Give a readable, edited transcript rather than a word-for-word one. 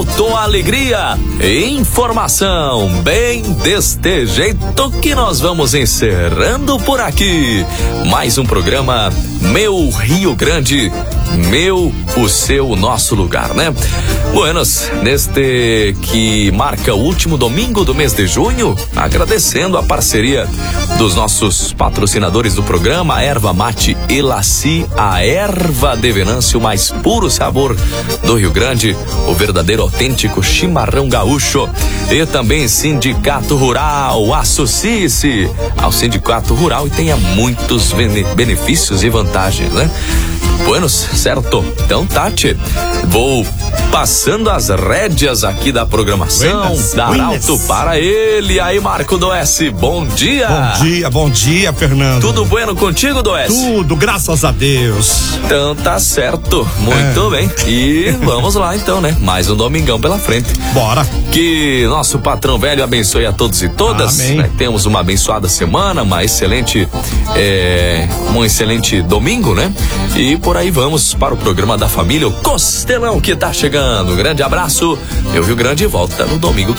faltou alegria e informação. Bem deste jeito que nós vamos encerrando por aqui mais um programa Meu Rio Grande, meu, o seu, o nosso lugar, né? Buenos, neste que marca o último domingo do mês de junho, agradecendo a parceria dos nossos patrocinadores do programa, a Erva Mate Elaci, a erva de Venâncio, mais puro sabor do Rio Grande, o verdadeiro autêntico chimarrão gaúcho, e também Sindicato Rural. Associe-se ao Sindicato Rural e tenha muitos benefícios e vantagens, né? Buenos, certo? Então, Tati, vou passando as rédeas aqui da programação, dar alto para ele. Aí, Marco do S, bom dia. Bom dia, Fernando. Tudo bueno contigo, do S? Tudo, graças a Deus. Então tá certo, muito bem. E vamos lá então, né? Mais um domingão pela frente. Bora. Que nosso patrão velho abençoe a todos e todas. Amém. Né? Temos uma abençoada semana, um excelente domingo, né? E por aí vamos para o programa da família, o Costelão, que tá chegando. Grande abraço, meu Rio Grande, volta no domingo